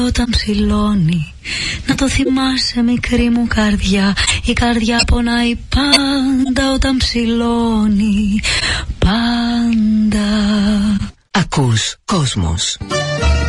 όταν ψηλώνει. Να το θυμάσαι μικρή μου καρδιά. Η καρδιά πονάει πάντα όταν ψηλώνει. Πάντα. Ακούς Κόσμος.